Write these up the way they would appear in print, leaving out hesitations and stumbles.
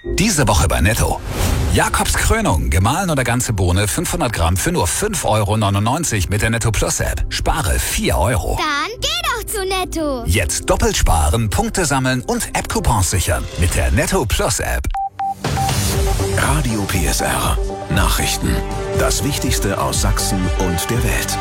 Diese Woche bei Netto. Jakobs Krönung, gemahlen oder ganze Bohne 500 Gramm für nur 5,99 € mit der Netto Plus App. Spare 4 €. Dann geh doch zu Netto. Jetzt doppelt sparen, Punkte sammeln und App-Coupons sichern mit der Netto Plus App. Radio PSR. Nachrichten. Das Wichtigste aus Sachsen und der Welt.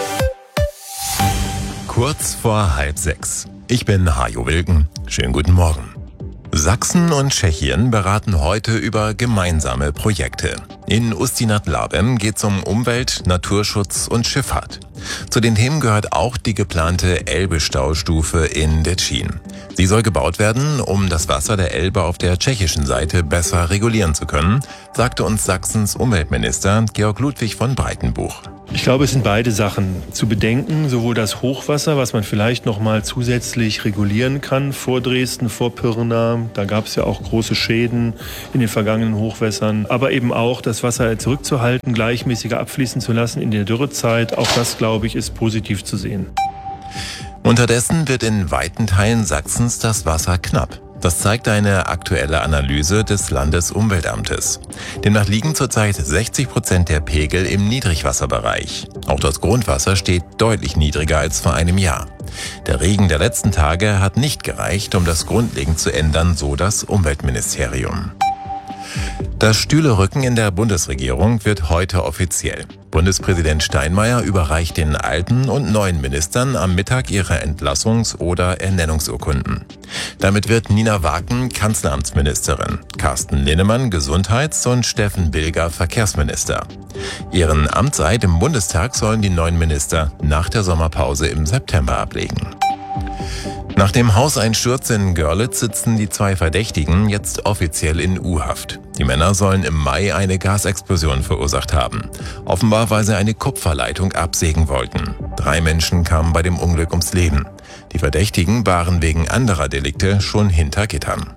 Kurz vor 5:30. Ich bin Hajo Wilken. Schönen guten Morgen. Sachsen und Tschechien beraten heute über gemeinsame Projekte. In Ústí nad Labem geht es um Umwelt, Naturschutz und Schifffahrt. Zu den Themen gehört auch die geplante Elbe-Staustufe in Děčín. Sie soll gebaut werden, um das Wasser der Elbe auf der tschechischen Seite besser regulieren zu können, sagte uns Sachsens Umweltminister Georg Ludwig von Breitenbuch. Ich glaube, es sind beide Sachen zu bedenken, sowohl das Hochwasser, was man vielleicht noch mal zusätzlich regulieren kann vor Dresden, vor Pirna, da gab es ja auch große Schäden in den vergangenen Hochwässern, aber eben auch das Wasser zurückzuhalten, gleichmäßiger abfließen zu lassen in der Dürrezeit, auch das, glaube ich, ist positiv zu sehen. Unterdessen wird in weiten Teilen Sachsens das Wasser knapp. Das zeigt eine aktuelle Analyse des Landesumweltamtes. Demnach liegen zurzeit 60% der Pegel im Niedrigwasserbereich. Auch das Grundwasser steht deutlich niedriger als vor einem Jahr. Der Regen der letzten Tage hat nicht gereicht, um das grundlegend zu ändern, so das Umweltministerium. Das Stühlerücken in der Bundesregierung wird heute offiziell. Bundespräsident Steinmeier überreicht den alten und neuen Ministern am Mittag ihre Entlassungs- oder Ernennungsurkunden. Damit wird Nina Waken Kanzleramtsministerin, Carsten Linnemann Gesundheits- und Steffen Bilger Verkehrsminister. Ihren Amtseid im Bundestag sollen die neuen Minister nach der Sommerpause im September ablegen. Nach dem Hauseinsturz in Görlitz sitzen die 2 Verdächtigen jetzt offiziell in U-Haft. Die Männer sollen im Mai eine Gasexplosion verursacht haben. Offenbar, weil sie eine Kupferleitung absägen wollten. 3 Menschen kamen bei dem Unglück ums Leben. Die Verdächtigen waren wegen anderer Delikte schon hinter Gittern.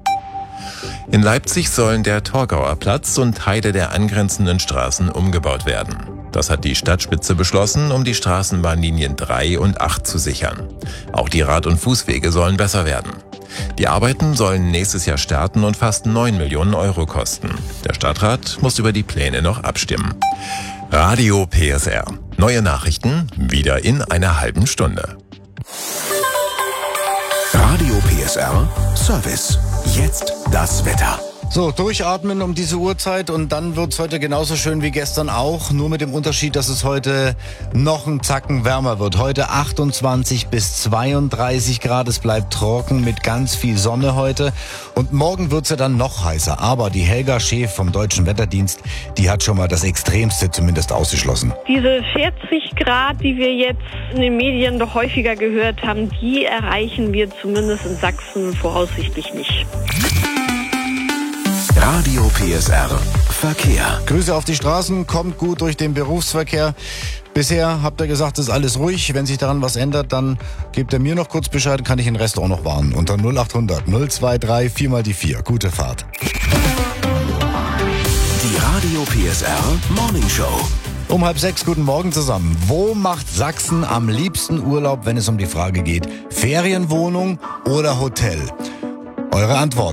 In Leipzig sollen der Torgauer Platz und Teile der angrenzenden Straßen umgebaut werden. Das hat die Stadtspitze beschlossen, um die Straßenbahnlinien 3 und 8 zu sichern. Auch die Rad- und Fußwege sollen besser werden. Die Arbeiten sollen nächstes Jahr starten und fast 9 Millionen € kosten. Der Stadtrat muss über die Pläne noch abstimmen. Radio PSR. Neue Nachrichten wieder in einer halben Stunde. Radio PSR Service. Jetzt das Wetter. So, durchatmen um diese Uhrzeit und dann wird's heute genauso schön wie gestern auch, nur mit dem Unterschied, dass es heute noch einen Zacken wärmer wird. Heute 28 bis 32 Grad, es bleibt trocken mit ganz viel Sonne heute und morgen wird's ja dann noch heißer. Aber die Helga Schäf vom Deutschen Wetterdienst, die hat schon mal das Extremste zumindest ausgeschlossen. Diese 40 Grad, die wir jetzt in den Medien doch häufiger gehört haben, die erreichen wir zumindest in Sachsen voraussichtlich nicht. Radio PSR Verkehr. Grüße auf die Straßen, kommt gut durch den Berufsverkehr. Bisher habt ihr gesagt, ist alles ruhig. Wenn sich daran was ändert, dann gebt ihr mir noch kurz Bescheid, kann ich den Rest auch noch warnen. Unter 0800 023 4 mal die 4. Gute Fahrt. Die Radio PSR Morning Show. Um 5:30, guten Morgen zusammen. Wo macht Sachsen am liebsten Urlaub, wenn es um die Frage geht, Ferienwohnung oder Hotel? Eure Antwort.